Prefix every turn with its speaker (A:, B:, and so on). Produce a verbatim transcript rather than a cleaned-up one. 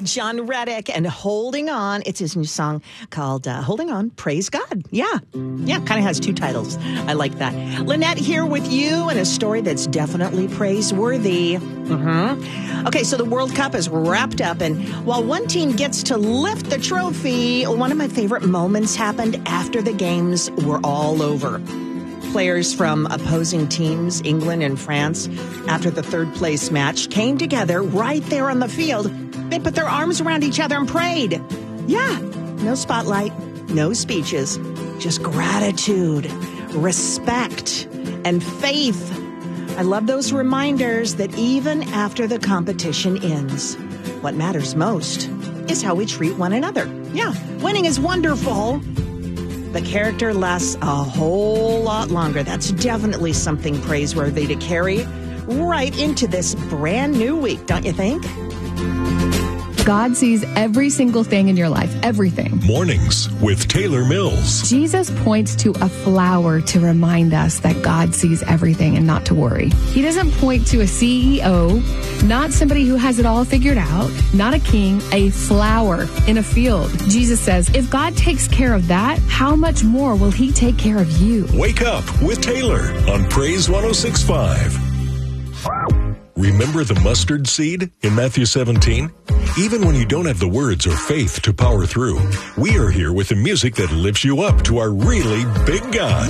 A: John Reddick and Holding On. It's his new song called uh, Holding On, Praise God. Yeah, yeah, kind of has two titles. I like that. Lynette here with you and a story that's definitely praiseworthy. Mm-hmm. Okay, so the World Cup is wrapped up, and while one team gets to lift the trophy, one of my favorite moments happened after the games were all over. Players from opposing teams, England and France, after the third place match, came together right there on the field. They put their arms around each other and prayed. Yeah, no spotlight, no speeches, just gratitude, respect, and faith. I love those reminders that even after the competition ends, what matters most is how we treat one another. Yeah, winning is wonderful, but character lasts a whole lot longer. That's definitely something praiseworthy to carry right into this brand new week, don't you think?
B: God sees every single thing in your life, everything.
C: Mornings with Taylor Mills.
B: Jesus points to a flower to remind us that God sees everything and not to worry. He doesn't point to a C E O, not somebody who has it all figured out, not a king, a flower in a field. Jesus says, if God takes care of that, how much more will he take care of you?
C: Wake up with Taylor on Praise one oh six point five. Remember the mustard seed in Matthew seventeen? Even when you don't have the words or faith to power through, we are here with the music that lifts you up to our really big God.